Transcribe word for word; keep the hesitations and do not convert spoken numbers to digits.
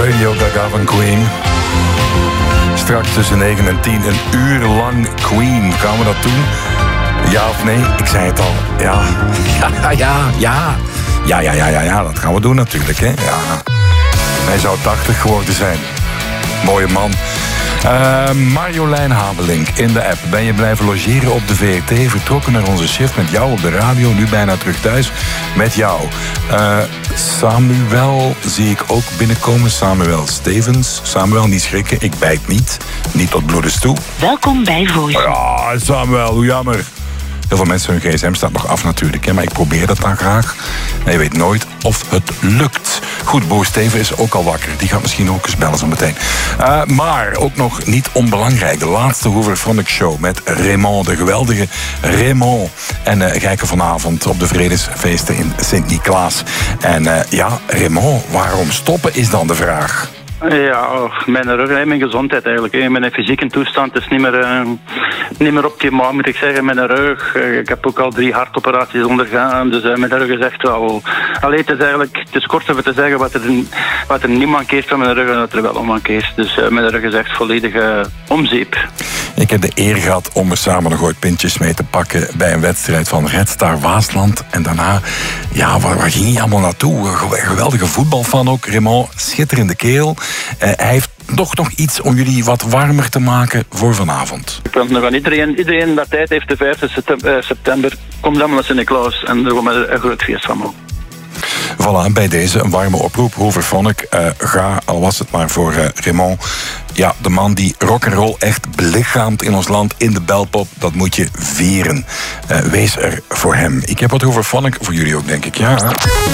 Radio Gaga van Queen. Straks tussen negen en tien een uur lang Queen. Gaan we dat doen? Ja of nee? Ik zei het al. Ja, ja, ja, ja. Ja, ja, ja, ja, ja. Dat gaan we doen natuurlijk, hè. Ja. Hij zou tachtig geworden zijn. Mooie man. Uh, Marjolein Habelink in de app. Ben je blijven logeren op de V R T? Vertrokken naar onze shift met jou op de radio. Nu bijna terug thuis met jou. Uh, Samuel zie ik ook binnenkomen. Samuel Stevens. Samuel, niet schrikken. Ik bijt niet. Niet tot bloedens toe. Welkom bij Voice. Ja, Samuel, hoe jammer. Heel veel mensen, hun gsm staat nog af natuurlijk, hè, maar ik probeer dat dan graag. En je weet nooit of het lukt. Goed, Bo Steven is ook al wakker. Die gaat misschien ook eens bellen zo meteen. Uh, maar ook nog niet onbelangrijk. De laatste Hooverphonic Show met Raymond, de geweldige Raymond. En uh, kijken vanavond op de Vredesfeesten in Sint-Niklaas. En uh, ja, Raymond, waarom stoppen is dan de vraag. Ja, mijn rug en mijn gezondheid eigenlijk. Mijn fysieke toestand is niet meer, uh, niet meer optimaal, moet ik zeggen. Mijn rug, uh, ik heb ook al drie hartoperaties ondergaan. Dus uh, mijn rug is echt wel... Allee, het is eigenlijk, het is kort even te zeggen wat er, wat er niet mankeert van mijn rug en dat er wel mankeert. Dus uh, mijn rug is echt volledig uh, om zeep. Ik heb de eer gehad om er samen nog ooit pintjes mee te pakken bij een wedstrijd van Red Star Waasland. En daarna, ja, waar, waar ging hij allemaal naartoe? Een geweldige voetbalfan ook. Raymond, schitterende kerel. Uh, hij heeft toch nog iets om jullie wat warmer te maken voor vanavond. Ik wil nog aan iedereen, iedereen dat tijd heeft, de vijfde september, komt allemaal naar Sint-Niklaas en daar gaan we een groot feest van maken. Voilà, bij deze een warme oproep. Hooverphonic, uh, ga, al was het maar voor uh, Raymond. Ja, de man die rock'n'roll echt belichaamt in ons land, in de belpop, dat moet je veren. Uh, wees er voor hem. Ik heb wat Hooverphonic voor jullie ook, denk ik, ja.